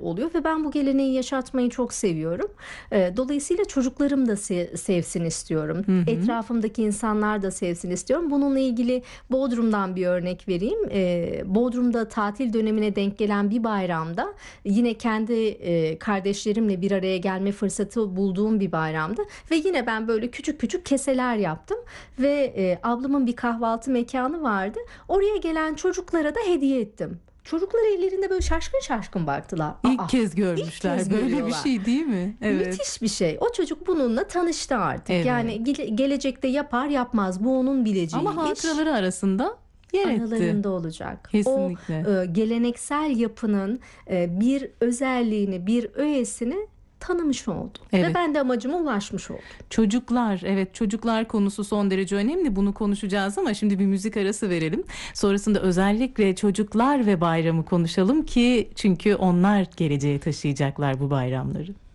oluyor ve ben bu geleneği yaşatmayı çok seviyorum. Dolayısıyla çocuklarım da sevsin istiyorum. Etrafımdaki insanlar da sevsin istiyorum. Bununla ilgili Bodrum'dan bir örnek vereyim. Bodrum'da tatil dönemine denk gelen bir bayramda yine kendi kardeşlerimle bir araya gelme fırsatı bulduğum bir bayramdı ve yine ben böyle küçük küçük keseler yaptım ve ablamın bir kahvaltı mekanı vardı. Oraya gelen çocuklara da hediye ettim. Çocuklar ellerinde böyle şaşkın şaşkın baktılar. İlk kez görmüşler. İlk kez böyle görüyorlar. bir şey değil mi? Evet. Müthiş bir şey. O çocuk bununla tanıştı artık. Evet. Yani gelecekte yapar yapmaz bu onun bileceği Ama iş. hatıraları arasında yer etti. Aralarında olacak. Kesinlikle. O geleneksel yapının bir özelliğini, bir öğesini tanımış oldu. Evet. Ve ben de amacıma ulaşmış oldum. Çocuklar, evet, çocuklar konusu son derece önemli. Bunu konuşacağız ama şimdi bir müzik arası verelim. Sonrasında özellikle çocuklar ve bayramı konuşalım ki çünkü onlar geleceğe taşıyacaklar bu bayramları.